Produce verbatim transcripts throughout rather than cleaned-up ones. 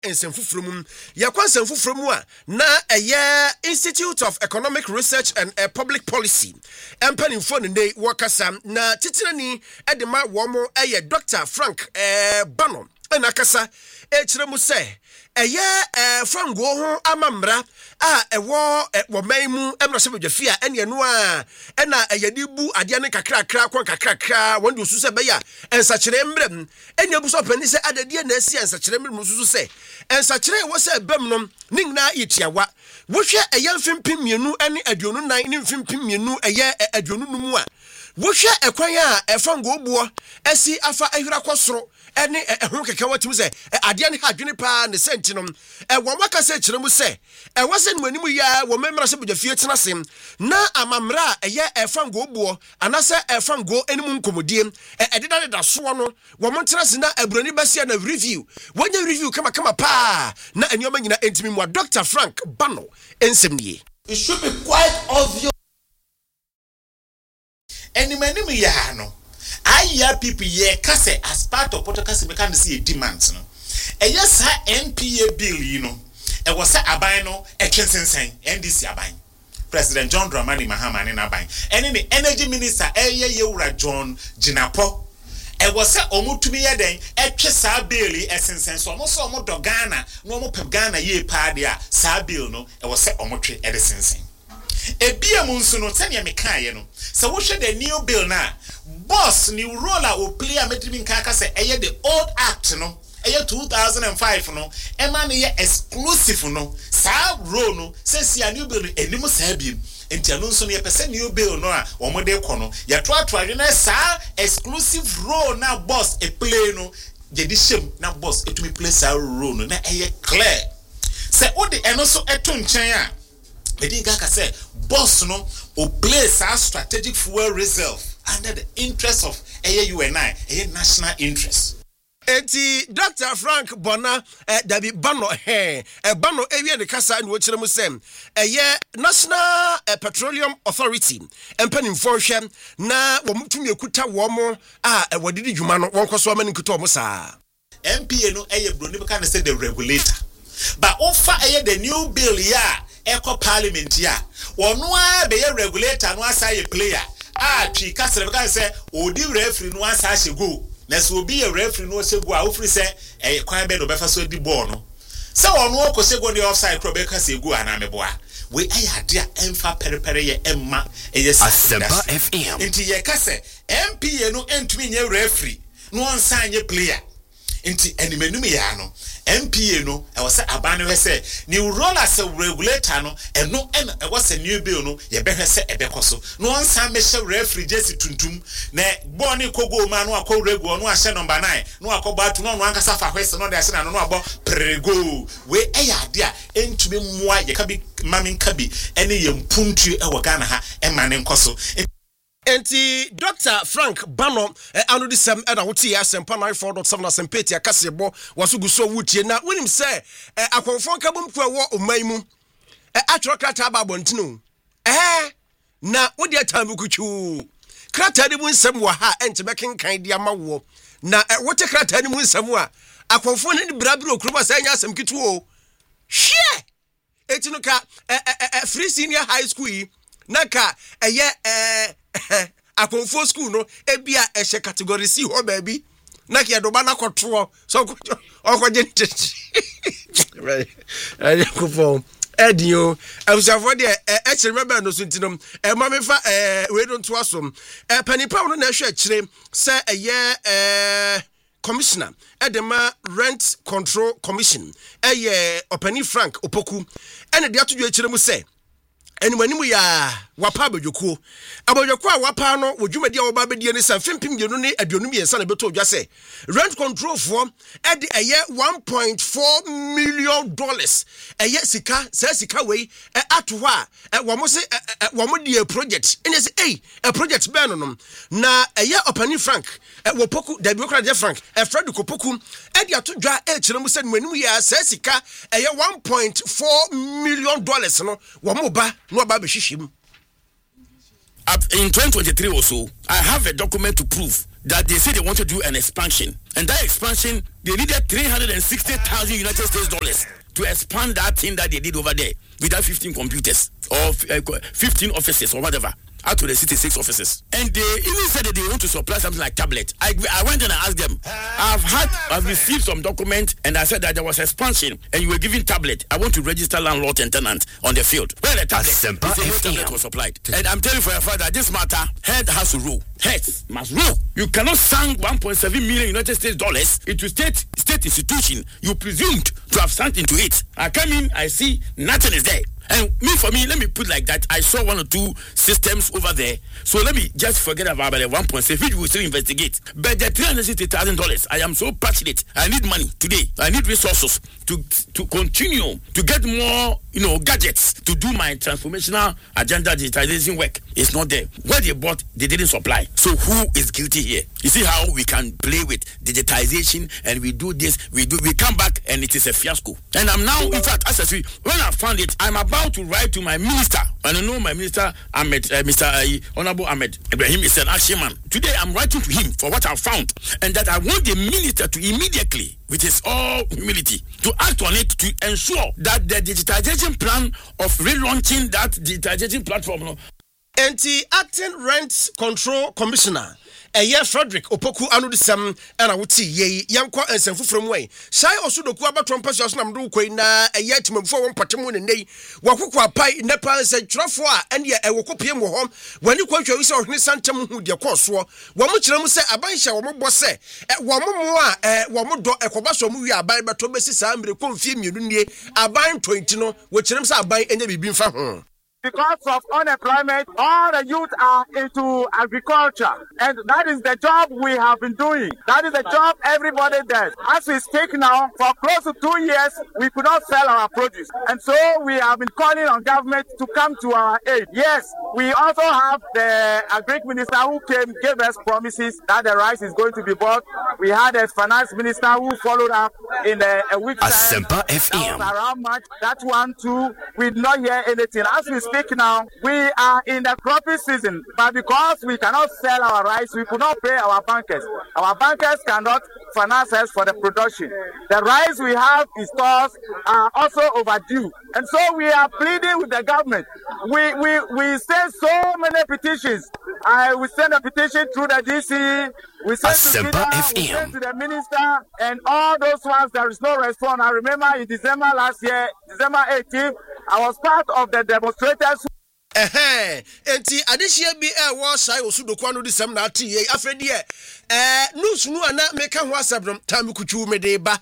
ensefufrum yakwa ensefufrum a na eye Institute of Economic Research and uh, Public Policy empanimfo ne wakasa na titirani edema womo eye Doctor Frank eh Bano na kasa e kire mu se eye eh Frango ho amamra a ewo wo maimu emrase bedwafia ene no a ena eyadi bu ade ne kakrakra kon kakrakra wonde osu se be ya ensakire mbrem enya bu so pani se adade na asi ensakire mbrem susu se ensakire wo se bem no ningna yetiawa wo hwe eye mfimpim mienu ene aduonu nan ne mfimpim mienu eye aduonu numu a wo hwe ekwan a efango obuo asi afa ahira kosoro ene ehun keke watim se ade ne hadwene pa ne sentinom e wo maka se kire mu se e wase no animu ya wo memra se bedwafie tenasem na amamra eye efango obuo anase efango enimu nkomodie e ededa da so no wo montenase na aburani basia na review wonya review kama kama pa na enioma nyina entimi mu Doctor Frank Bano ensemnie. It should be quite obvious. Any many me ya no. I hear people ye kase as part of podcast me can see demands no. E yes N P A bill you know. E was aban no e twensensen N D C aban. President John Dramani Mahama ne aban. Ene the energy minister e ye yewura John Jinapo. E was omutumi ye den e twe sa bill e sensen so mo so mo do Ghana no mo pem Ghana ye pa dia sa bill no e was omotwe e de sensen. Ebia munsu no tanya mekaye no se wo hwe the new bill na boss new roller o play a metri nka se eye the old act no eye two thousand five no e ma no ye exclusive no sa role no se si a new bill enimu sa biem enti anu nso no ye pese new bill no a wo mo de kɔ no ya to ato adwe na sa exclusive role na boss e play no je di shem na boss etumi play sa role no na eye clear se wo de eno so eto nkyɛn a Edi Gaka say, boss no o place our strategic fuel reserve under the interest of A U N I, a national interest. Eti Doctor Frank Bona eh, Dabi Bano he eh, Bano area de kasa ni wochire mu sem eh, ye National eh, Petroleum Authority empanimfo hwe na wo mutumi ekuta wo mo a eh, wadidi dwuma no won koso amani kuta wo sa M P A no eye broni be kan say the regulator but offer eye the new bill ya Eco Parliament ya. Onwa be ye regulator no asa ye player. Ah, twi kasere be kan say odi referee no asa hyego. Na so obi ye referee no hyego a ofri say eh kwan be no be fa so di ball no. Se onwo okosego the offside pro be kase egu ana meboa. We aya dia emfa perepere ye emma eye Asempa F M. Enti ye kase M P A no entumi nye referee no ansa nye player. Enti enimenu me ya no M P A no e was abane we say new role as a regulator no e no e was a new bill no ye be hwese e be koso no ansa me hye referee jesi tuntum na ball ni kogo ma no akọ regu no ahye number nine no akọba atu no no ankasa fa hwese no de ahye na no abo prego we e ya de a entumi moa ye ka bi mami nka bi ene ye mpuntu e wo Ghana ha e ma ne nkoso. Enti Doctor Frank Bano eh, anu di sem e na wotie asempa ninety-four point seven asempeti akasebo wasuguso wutie na wonim se eh, akonfon kabom ku ewo omaimu eh, atro krata ba bontino eh na wodi atambu kuchu krata di mu nsem wa ha enti bekenkan di amawo na eh, wote krata di mu nsem a akonfon ni brabro kuruma sa nya asem kitu o hwe eti no ka eh, eh, eh, free senior high school yi naka eye eh akonfo school no ebia ehye category C ho baby na ke do ba na kotro so okoje ntete right I go for edio abusafo de e kire meba no so ntinom e ma me fa eh we don't to asom e panipa no na ehwe kire se eye eh commissioner edema rent control commission eye opani Frank Opoku ene de atodwo kire mu se enimanimu ya wapa abodwokuo abodwokuo a wapa no wodwumadi a woba bedie ne sanfempim genu ne aduonum yensa na beto odwa se rent control for e de eye one point four million dollars eye sika sa sika wei e ato ho a wo mo se wo mo die project ene se eh a project be no no na eye opani Frank wo poku da bi okra de Frank e Fred Kopoku e de atodwa e kire mu se enimanimu ya sa sika eye one point four million dollars no wo mo ba no ba be hihim. In twenty twenty-three or so, I have a document to prove that they say they want to do an expansion, and that expansion they needed three hundred sixty thousand United States dollars to expand that thing that they did over there with that fifteen computers or uh, fifteen offices or whatever. Out to the city six offices, and they even said that they want to supply something like tablet. I, I went and I asked them. I've had I've received some document, and I said that there was expansion, and you were giving tablet. I want to register landlord and tenant on the field. Where the tablet? They say no tablet was supplied, and I'm telling you for a fact that this matter, head has to rule. Heads must rule. You cannot sink one point seven million United States dollars into state state institution. You presumed to have sunk into it. I come in, I see nothing is there. And me, for me, let me put like that. I saw one or two systems over there. So let me just forget about the one point six, which we will still investigate. But the three hundred sixty thousand dollars, I am so passionate. I need money today. I need resources to to continue to get more, you know, gadgets to do my transformational agenda digitization work. It's not there. What they bought, they didn't supply. So who is guilty here? You see how we can play with digitization, and we do this, we do, we come back, and it is a fiasco. And I'm now, in fact, as I say, when I found it, I'm about to write to my minister, and I know my minister Ahmed, uh, Mister Uh, Honorable Ahmed Ibrahim is an action man. Today I'm writing to him for what I found, and that I want the minister to immediately, with his all humility, to act on it to ensure that the digitization plan of relaunching that digitization platform. No, and the acting rent control commissioner. Eye Frederick Opoku anudisem ana wuti ye yankwa ensemfu from way sai osudoku abaton paso asnam do koi na eye timamfo won patemu ne nei wakokwa pai nepa se twerefo a ene e wokopie mo hom wani kwatwa wi se ohne santem hu de koso wo mo kyerem se abanhya wo mo bo se wo mo mo a wo mo do ekoba so mo wi aban beto besi sa mire konfie mienu nie aban twenty no wo kyerem se aban enya bibi mfa ho. Because of unemployment, all the youth are into agriculture. And that is the job we have been doing. That is the job everybody does. As we speak now, for close to two years, we could not sell our produce. And so we have been calling on government to come to our aid. Yes, we also have the agric minister who came, gave us promises that the rice is going to be bought. We had a finance minister who followed up in a, a week's time. That was around March. That one too, we did not hear anything. As we speak now, we are in the cropping season, but because we cannot sell our rice, we could not pay our bankers. Our bankers cannot finance us for the production. The rice we have in stores are also overdue, and so we are pleading with the government. We we we send so many petitions. I we send a petition through the D C. We send to Peter, we send to the minister, and all those ones there is no response. I remember in December last year, December eighteenth, I was part of the demonstrators. Eh enti adehia bi e wo sai osudoku anu disem na ati ye afedi e eh news nu ana meka ho asabrom tam kutwu mede ba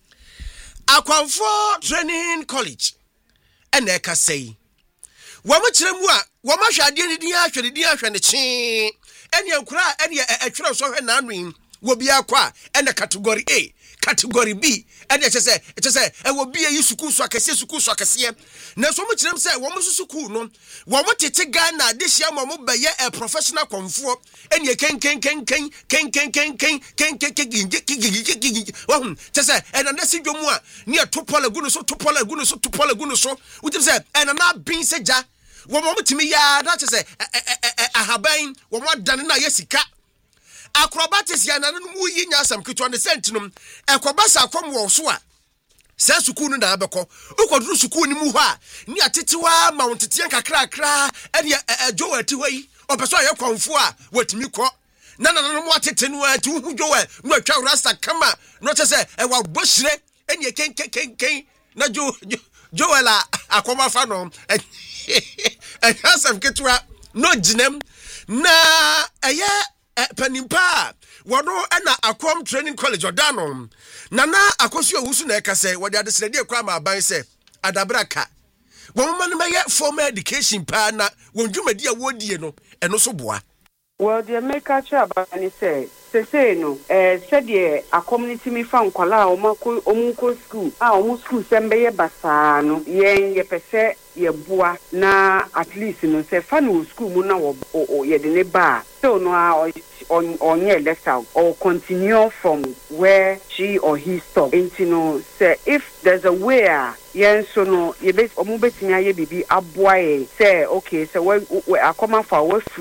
Akwanfo Training College ene ka sei wo mo kiremu a wo ma hwade ni din ahwede din ahwede chi ene ankura ene atwere so hwe na anu wo bi akwa ene category A category B ene chese chese e wo bi e suku so akese suku so akese na so mo kirem se wo mo suku no wo mo tete Ghana de hia mo mo beye a professional konfo ene ken ken ken ken ken ken ken ken ken ken ken wo chese ene na si dwomu a ne topola gu no so topola gu no so topola gu no so wo tete se ene na bin se ja wo mo timi ya na chese ahaban wo mo dan na yesika acrobatics ya nanu mu yi nyasam kitu on sentinum ekobasa akom wo so a sa suku nu na abeko ukoduru suku ni mu ho a ni atetewa mountetian kakra kra ene adwo ati hɔ yi opeso aye konfo a watimi kɔ na na no mu atete nu ati hu dwo a nu atwa rasta kama no che se e wa bohire ene ken ken ken ken na jo joela akoma fa no e nyasam kitu no ginem na eye penimpa wodo na Akwam Training College odano nana akosu owusu na ekase wode adesrede ekwa ma aban se adabraka wo man meye formal education pa na wondwumadi a wodie no eno so boa. Well, the America chaba ni say say no eh said the a community me fan kwala o mako omunko school ah omun school sembe ye basa no yen ye pese ye boa na at least no say fan school mu na wo ye de ne ba so no on on ye left out or continue from where she or he stopped. And you know say if there's a way yen so no ye be omu betimi aye bibi aboa say okay so we akoma for we free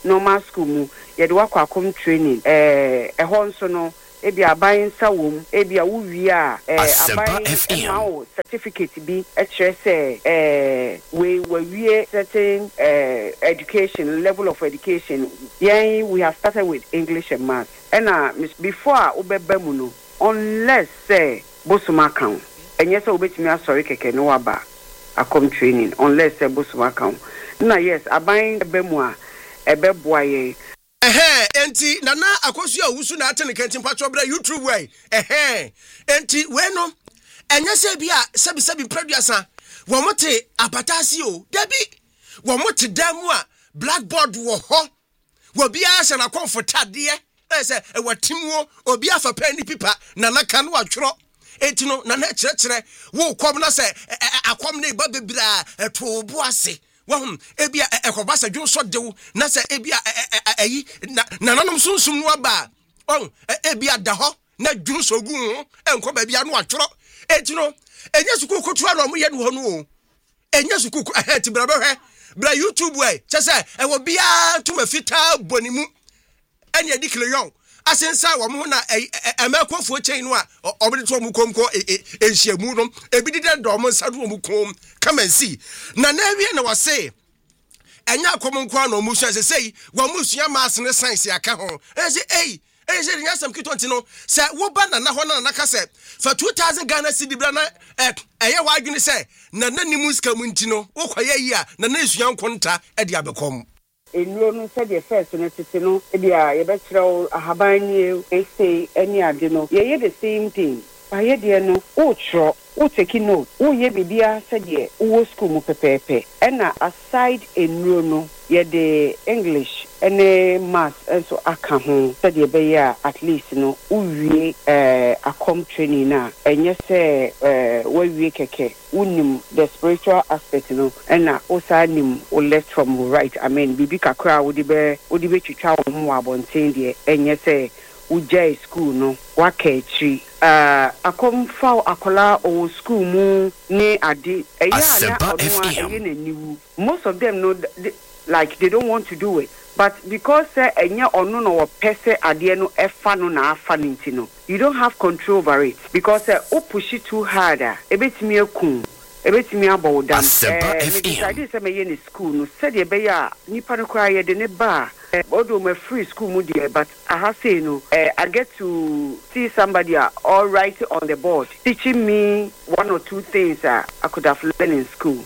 normal school mu ye de wakọ akom training eh ehọ nso no ebi aban sa wom ebi a wuwie a eh aban e certificate bi e kire say eh we we certain eh education level of education yeah we have started with English and math and uh, before obeba mu no unless say bosoma kan enye say obetimi asori keke no waba akom training unless say bosoma kan na yes aban ebe mu a ebe boaye eh enti nana akosu a wusu na atene kantin patro bra YouTube way eh enti we no enye se bia sebi sebi producer wo mote apatasi o debi wo mote damu a blackboard wo ho wo bia se na comfortade e se e watimu obi afa pani pipa nana kan wa tworo enti no nana kyerɛkyerɛ wo kom na se akom na ba bebira to bo ase wahum ebia ekoba sa dwo so dew na se ebia ayi na nanom sunsum no aba on ebia da ho na dwo so gu ho enko ba bia no atworo etino enye suku kotu na mo ye no ho no enye suku aheti bra behwe bra YouTube way che se e wo bia tuma fita bonimu ene adikle yon asensa wo mo na emakofo chain no a obede to mo komko ehyiamu no ebidi de do mo nsadu mo kom come and see na na wie na wase enya akomonko na mo su sei wo mo sua mass ne science aka ho e say eh eh say nya sam kitonti no say wo ba na na ho na na ka say for two thousand Ghana cedi bra na eye wa adwene say na na ni muska mu nti no wo kwaye yi a na na esua nkonta e de abekom enuro no said the first no tete no e bia ye be kire ahaban ni e say any ade no ye ye the same thing aye de no o tro o take note o ye bibia said ye o school mu pepepe ena aside enuro no ye the English ene math enso aka ho said ye be ya at least no o wie eh akom training na enye say eh we wie keke unim the spiritual aspect no ena o sa nim o left from right I mean bibi kakra wo di be wo di be twitwa wo mo abonten de enye say ujai school no wakachi uh akom fa akola o school mu ni ade eya na onwa eye na niwu most of them know they, like they don't want to do it but because uh, enya onu no wo pese ade no efa no na afa no you don't have control over it because uh, o push it too hard ebetimi akun ebetimi abawdam eh me decide say me ye ni school no said ye be ya nipa no kra ye de ne ba although my free school mu there but I have say no uh, I get to see somebody uh, all right on the board teaching me one or two things uh, I could have learned in school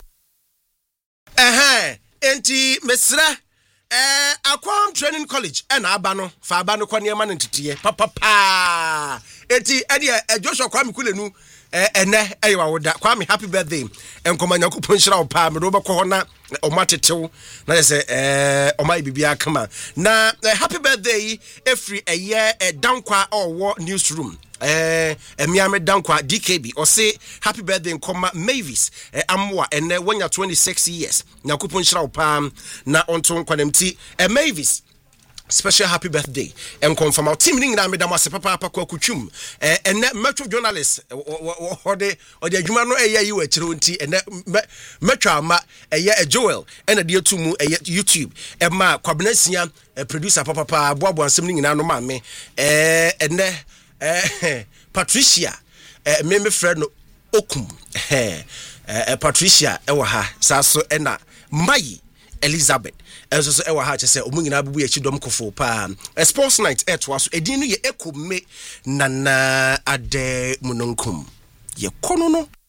eh enti mesra eh Akwam Training College and abano fa abano kwa niema ntitiye papa pa enti ade Joshua Kwame Kulenu eh ene eyewa woda Kwame happy birthday enkoma Nyankopon hira opa me do be ko na omatetew na say eh omai bibia kama na happy birthday every a year dankwa owo newsroom eh emiame dankwa D K B or say happy birthday nkoma Mavis eh, amwa ene wanya twenty-six years Nyankopon hira opa na onto nkwanemti eh, Mavis special happy birthday and confirm our team ning na me da mo papa papa kwa kutwum eh ene metro journalist ode ode adwuma no eya yi wa kire nti ene metro ama eya Joel ene de atumu eya YouTube e ma kwabenasia producer papa papa boabo ansem ning na no ma me eh ene eh Patricia eh me me friend no okum eh Patricia e wa ha saso ena Mai Elizabeth eso so e wa ha che se omunyina abubu ya chidom kofo pa sports night etwa so edin no ye ekome nana ade munonkum ye kono no